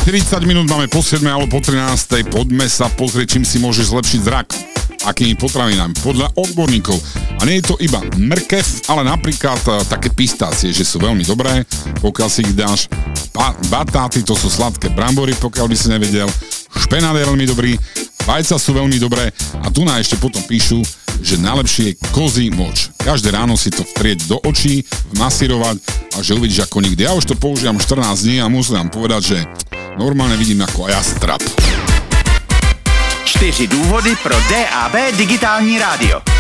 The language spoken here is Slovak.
40 minút máme po 7 alebo po 13. Poďme sa pozrieť, čím si môžeš zlepšiť zrak. Akými potravinami, podľa odborníkov. A nie je to iba mrkev, ale napríklad také pistácie, že sú veľmi dobré, pokiaľ si ich dáš. Batáty, to sú sladké brambory, pokiaľ by si nevedel. Špenát je veľmi dobrý, vajca sú veľmi dobré a tu na ešte potom píšu, že najlepšie je kozí moč. Každé ráno si to vtrieť do očí, vmasírovať a že uvidíš ako nikdy. Ja už to používam 14 dní a musím vám povedať, že normálne vidím ako jastrab. 4 důvody pro DAB digitální rádio.